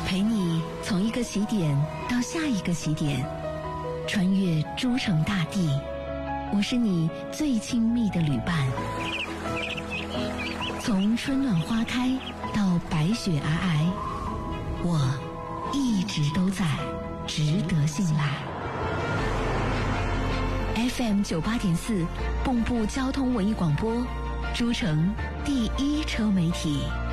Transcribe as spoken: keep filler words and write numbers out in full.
陪你从一个起点到下一个起点，穿越诸城大地。我是你最亲密的旅伴，从春暖花开到白雪皑皑，我一直都在，值得信赖。F M 九八点四，蚌埠交通文艺广播，诸城第一车媒体。